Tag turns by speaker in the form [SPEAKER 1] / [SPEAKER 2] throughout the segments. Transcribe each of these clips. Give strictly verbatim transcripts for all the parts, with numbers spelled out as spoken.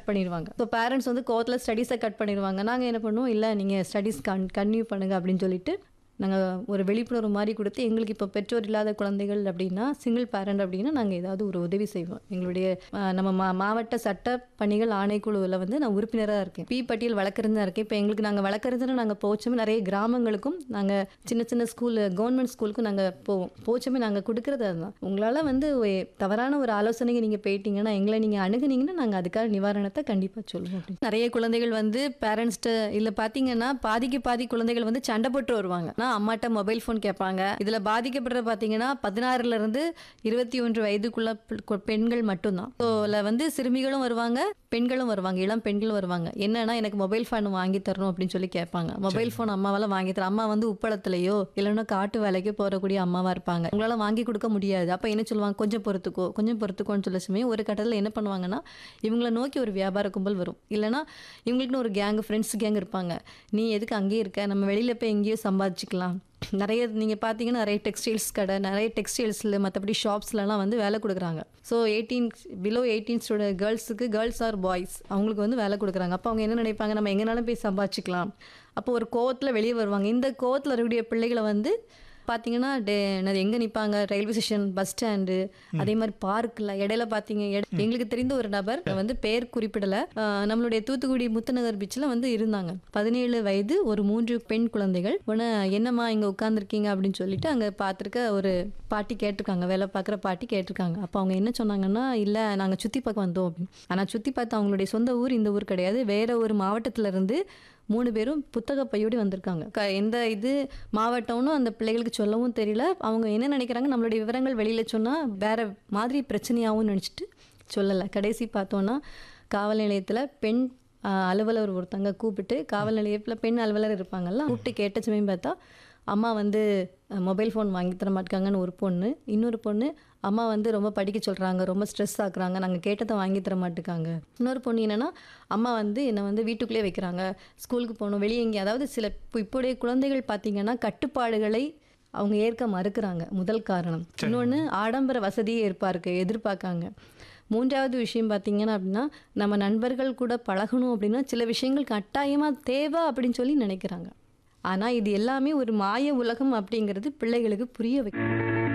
[SPEAKER 1] பண்ணிடுவாங்க. So parents வந்து கோவத்தில் ஸ்டடீஸை கட் பண்ணிடுவாங்க. நாங்கள் என்ன பண்ணுவோம், இல்லை நீங்கள் ஸ்டடீஸ் கன் கன்டினியூ பண்ணுங்க அப்படின்னு சொல்லிட்டு நாங்கள் ஒரு விழிப்புணர்வு மாதிரி கொடுத்து, எங்களுக்கு இப்போ பெற்றோர் இல்லாத குழந்தைகள் அப்படின்னா, சிங்கிள் பேரண்ட் அப்படின்னா நாங்கள் ஏதாவது ஒரு உதவி செய்வோம். எங்களுடைய நம்ம மா மாவட்ட சட்ட பணிகள் ஆணைக்குழுவில் வந்து நான் உறுப்பினராக இருக்கேன். பி பட்டியல் வழக்கறிஞராக இருக்கேன். இப்போ எங்களுக்கு நாங்கள் வழக்கறிஞர் நாங்கள் போச்சோமே நிறைய கிராமங்களுக்கும் நாங்கள் சின்ன சின்ன ஸ்கூல் கவர்மெண்ட் ஸ்கூலுக்கும் நாங்கள் போவோம். போச்சோமே நாங்கள் கொடுக்குறது அதுதான். உங்களால் வந்து தவறான ஒரு ஆலோசனைக்கு நீங்கள் போயிட்டீங்கன்னா, எங்களை நீங்கள் அணுகுனீங்கன்னா நாங்கள் அதுக்காக நிவாரணத்தை கண்டிப்பாக சொல்லுவோம். நிறைய குழந்தைகள் வந்து பேரண்ட்ஸ்ட்டு இல்லை பார்த்தீங்கன்னா பாதிக்கு பாதி குழந்தைகள் வந்து சண்டை போட்டு வருவாங்க. அம்மாட்ட மொபைல் ஃபோன் கேட்பாங்க. இதில் பாதிக்கப்படுற பார்த்தீங்கன்னா பதினாறுல இருந்து இருபத்தி ஒன்று வயதுக்குள்ள பெண்கள் மட்டும்தான். ஸோ அதில் வந்து சிறுமிகளும் வருவாங்க, பெண்களும் வருவாங்க, இளம் பெண்களும் வருவாங்க. என்னன்னா எனக்கு மொபைல் ஃபோன் வாங்கி தரணும் அப்படின்னு சொல்லி கேட்பாங்க. மொபைல் ஃபோன் அம்மாவால் வாங்கி தர, அம்மா வந்து உப்பளத்திலையோ இல்லைன்னா காட்டு வேலைக்கு போகக்கூடிய அம்மாவா இருப்பாங்க. உங்களால் வாங்கி கொடுக்க முடியாது. அப்போ என்ன சொல்லுவாங்க, கொஞ்சம் பொறுத்துக்கோ கொஞ்சம் பொறுத்துக்கோன்னு சொல்ல சமயம் ஒரு கட்டத்தில் என்ன பண்ணுவாங்கன்னா, இவங்களை நோக்கி ஒரு வியாபார கும்பல் வரும். இல்லைன்னா இவங்களுக்குன்னு ஒரு கேங், ஃப்ரெண்ட்ஸ் கேங் இருப்பாங்க. நீ எதுக்கு அங்கேயே இருக்க, நம்ம வெளியில் போய் எங்கேயோ சம்பாதிச்சுக்கலாம். நிறைய நீங்கள் பார்த்தீங்கன்னா நிறைய டெக்ஸ்டைல்ஸ் கடை, நிறைய டெக்ஸ்டைல்ஸில் மற்றபடி ஷாப்ஸ்லலாம் வந்து வேலை கொடுக்குறாங்க. So eighteen below eighteen student கேர்ள்ஸுக்கு, girls are boys அவங்களுக்கு வந்து வேலை கொடுக்குறாங்க. அப்போ அவங்க என்ன நினைப்பாங்க, நம்ம எங்கேனாலும் போய் சம்பாதிச்சிக்கலாம். அப்போ ஒரு கோவத்தில் வெளியே வருவாங்க. இந்த கோவத்தில் இருக்கக்கூடிய பிள்ளைகளை வந்து பார்த்தீங்கன்னா டே என்னது எங்கே நிற்பாங்க, ரயில்வே ஸ்டேஷன், பஸ் ஸ்டாண்டு, அதே மாதிரி பார்க்கில் இடையில பார்த்தீங்க. எங்களுக்கு தெரிந்த ஒரு நபர் வந்து பேர் குறிப்பிடலை, நம்மளுடைய தூத்துக்குடி முத்துநகர் பீச்சில் வந்து இருந்தாங்க. பதினேழு வயது ஒரு மூன்று பெண் குழந்தைகள். உடனே என்னம்மா இங்கே உட்காந்துருக்கீங்க அப்படின்னு சொல்லிட்டு அங்கே பார்த்துருக்க ஒரு பாட்டி கேட்டிருக்காங்க, வேலை பார்க்குற பாட்டி கேட்டிருக்காங்க. அப்போ அவங்க என்ன சொன்னாங்கன்னா, இல்லை நாங்கள் சுற்றி பார்க்க வந்தோம் அப்படின்னு. ஆனால் சுற்றி பார்த்து அவங்களுடைய சொந்த ஊர் இந்த ஊர் கிடையாது, வேற ஒரு மாவட்டத்திலேருந்து மூணு பேரும் புத்தக பையோடு வந்திருக்காங்க. க எந்த இது மாவட்டம்னு அந்த பிள்ளைகளுக்கு சொல்லவும் தெரியல. அவங்க என்ன நினைக்கிறாங்க, நம்மளுடைய விவரங்கள் வெளியில் சொன்னால் வேறு மாதிரி பிரச்சனையாகவும் நினச்சிட்டு சொல்லலை. கடைசி பார்த்தோன்னா காவல் நிலையத்தில் பெண் அலுவலர் ஒருத்தங்க கூப்பிட்டு, காவல் நிலையத்தில் பெண் அலுவலர் இருப்பாங்கல்ல, கூப்பிட்டு கேட்ட சமயம் பார்த்தா அம்மா வந்து மொபைல் ஃபோன் வாங்கி தர மாட்டாங்கன்னு ஒரு பொண்ணு, இன்னொரு பொண்ணு அம்மா வந்து ரொம்ப படிக்க சொல்கிறாங்க, ரொம்ப ஸ்ட்ரெஸ் ஆக்குறாங்க, நாங்கள் கேட்டதை வாங்கி தர மாட்டேக்காங்க. இன்னொரு பொண்ணு என்னென்னா, அம்மா வந்து என்னை வந்து வீட்டுக்குள்ளே வைக்கிறாங்க, ஸ்கூலுக்கு போகணும், வெளியே எங்கே, அதாவது சில இப்போடைய குழந்தைகள் பார்த்திங்கன்னா கட்டுப்பாடுகளை அவங்க ஏற்க மறுக்கிறாங்க. முதல் காரணம். இன்னொன்று ஆடம்பர வசதியே இருப்பாருக்கு எதிர்பார்க்காங்க. மூன்றாவது விஷயம் பார்த்திங்கன்னா அப்படின்னா, நம்ம நண்பர்கள் கூட பழகணும் அப்படின்னா சில விஷயங்கள் கட்டாயமாக தேவை அப்படின்னு சொல்லி நினைக்கிறாங்க. ஆனால் இது எல்லாமே ஒரு மாய உலகம் அப்படிங்கிறது பிள்ளைகளுக்கு புரிய வைக்கும்.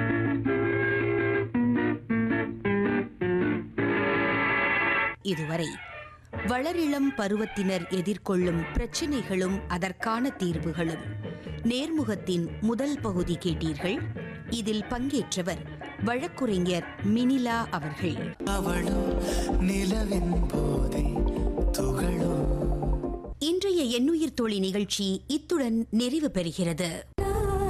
[SPEAKER 2] இதுவரை வளரிளம் பருவத்தினர் எதிர்கொள்ளும் பிரச்சினைகளும் அதற்கான தீர்வுகளும் நேர்முகத்தின் முதல் பகுதி கேட்டீர்கள். இதில் பங்கேற்றவர் வழக்குரைஞர் மினிலா அவர்கள். இன்றைய எண்ணுயிர் தோழி நிகழ்ச்சி இத்துடன் நிறைவு பெறுகிறது.